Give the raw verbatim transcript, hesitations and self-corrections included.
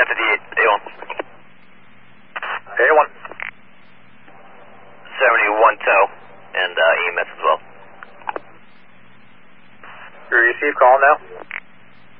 fifty-eight, A one. A one. seventy-one tow, and uh, E M S as well. You receive call now?